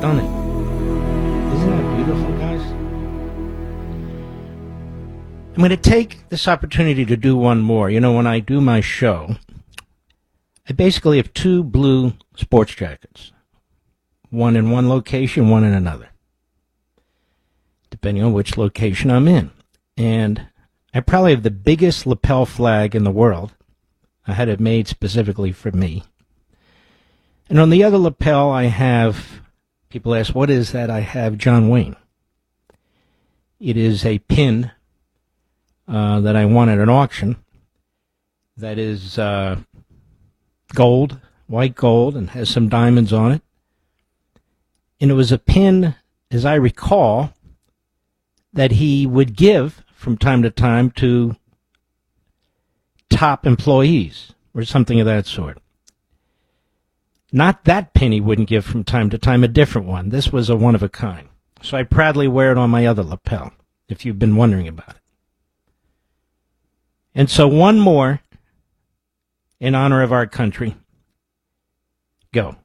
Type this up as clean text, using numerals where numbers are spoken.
Stunning. Isn't that beautiful, guys? I'm going to take this opportunity to do one more. You know, when I do my show, I basically have two blue sports jackets. One in one location, one in another, depending on which location I'm in. And I probably have the biggest lapel flag in the world. I had it made specifically for me. And on the other lapel, I have, people ask, what is that? I have John Wayne. It is a pin that I won at an auction that is gold, white gold, and has some diamonds on it. And it was a pin, as I recall, that he would give from time to time to top employees or something of that sort. Not that pin he wouldn't give from time to time, a different one. This was a one of a kind. So I proudly wear it on my other lapel, if you've been wondering about it. And so one more in honor of our country. Go.